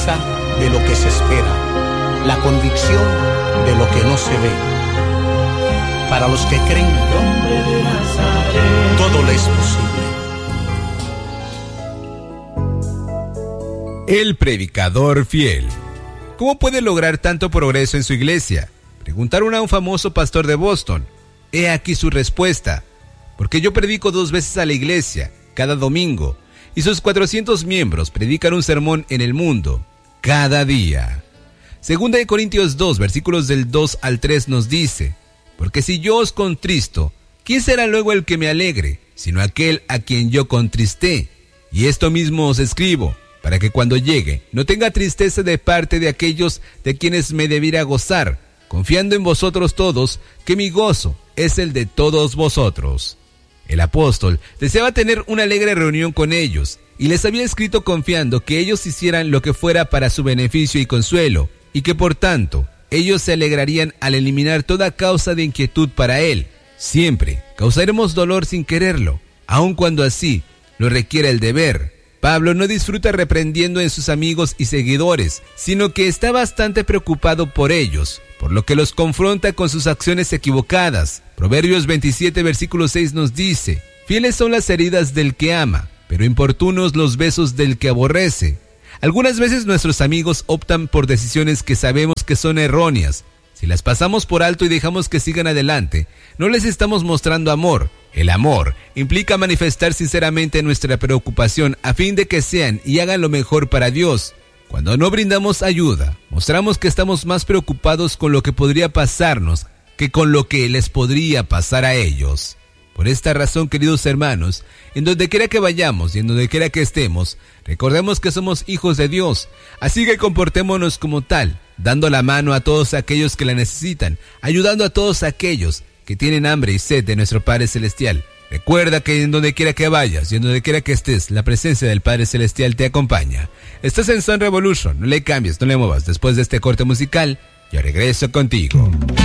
certeza de lo que se espera, la convicción de lo que no se ve. Para los que creen, todo le es posible. El predicador fiel. ¿Cómo puede lograr tanto progreso en su iglesia? Preguntaron a un famoso pastor de Boston. He aquí su respuesta. Porque yo predico 2 veces a la iglesia, cada domingo, y sus 400 miembros predican un sermón en el mundo, cada día. Segunda de Corintios 2, versículos del 2 al 3 nos dice: porque si yo os contristo, ¿quién será luego el que me alegre, sino aquel a quien yo contristé? Y esto mismo os escribo, para que cuando llegue no tenga tristeza de parte de aquellos de quienes me debiera gozar, confiando en vosotros todos, que mi gozo es el de todos vosotros. El apóstol deseaba tener una alegre reunión con ellos, y les había escrito confiando que ellos hicieran lo que fuera para su beneficio y consuelo, y que por tanto ellos se alegrarían al eliminar toda causa de inquietud para él. Siempre causaremos dolor sin quererlo, aun cuando así lo requiere el deber. Pablo no disfruta reprendiendo en sus amigos y seguidores, sino que está bastante preocupado por ellos, por lo que los confronta con sus acciones equivocadas. Proverbios 27, versículo 6 nos dice: fieles son las heridas del que ama, pero importunos los besos del que aborrece. Algunas veces nuestros amigos optan por decisiones que sabemos que son erróneas. Si las pasamos por alto y dejamos que sigan adelante, no les estamos mostrando amor. El amor implica manifestar sinceramente nuestra preocupación a fin de que sean y hagan lo mejor para Dios. Cuando no brindamos ayuda, mostramos que estamos más preocupados con lo que podría pasarnos que con lo que les podría pasar a ellos. Por esta razón, queridos hermanos, en donde quiera que vayamos y en donde quiera que estemos, recordemos que somos hijos de Dios, así que comportémonos como tal, dando la mano a todos aquellos que la necesitan, ayudando a todos aquellos que tienen hambre y sed de nuestro Padre Celestial. Recuerda que en donde quiera que vayas y en donde quiera que estés, la presencia del Padre Celestial te acompaña. Estás en Sun Revolution, no le cambies, no le muevas. Después de este corte musical, yo regreso contigo.